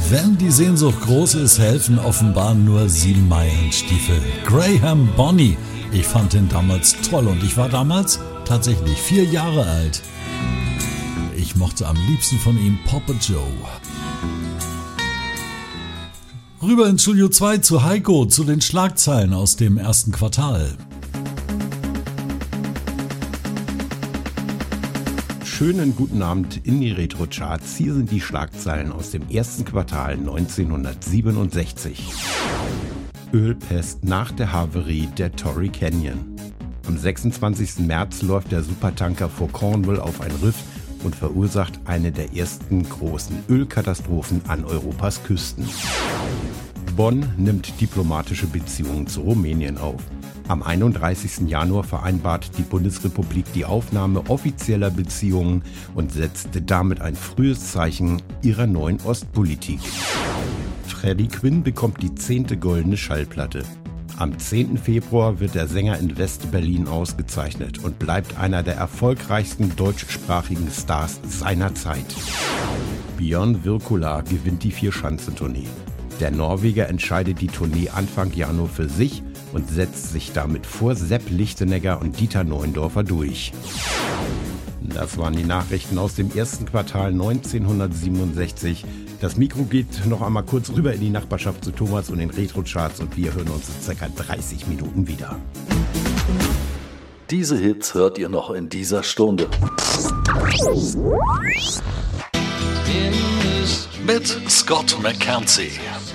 Wenn die Sehnsucht groß ist, helfen offenbar nur 7 Meilenstiefel. Graham Bonny. Ich fand den damals toll und ich war damals tatsächlich 4 Jahre alt. Ich mochte am liebsten von ihm Papa Joe. Rüber ins Studio 2 zu Heiko, zu den Schlagzeilen aus dem ersten Quartal. Schönen guten Abend in die Retro-Charts. Hier sind die Schlagzeilen aus dem ersten Quartal 1967. Ölpest nach der Havarie der Torrey Canyon. Am 26. März läuft der Supertanker vor Cornwall auf ein Riff und verursacht eine der ersten großen Ölkatastrophen an Europas Küsten. Bonn nimmt diplomatische Beziehungen zu Rumänien auf. Am 31. Januar vereinbart die Bundesrepublik die Aufnahme offizieller Beziehungen und setzt damit ein frühes Zeichen ihrer neuen Ostpolitik. Freddie Quinn bekommt die 10. goldene Schallplatte. Am 10. Februar wird der Sänger in West-Berlin ausgezeichnet und bleibt einer der erfolgreichsten deutschsprachigen Stars seiner Zeit. Björn Wirkola gewinnt die Vierschanzentournee. Der Norweger entscheidet die Tournee Anfang Januar für sich und setzt sich damit vor Sepp Lichtenegger und Dieter Neuendorfer durch. Das waren die Nachrichten aus dem ersten Quartal 1967. Das Mikro geht noch einmal kurz rüber in die Nachbarschaft zu Thomas und den Retro-Charts und wir hören uns in ca. 30 Minuten wieder. Diese Hits hört ihr noch in dieser Stunde. Mit Scott McKenzie.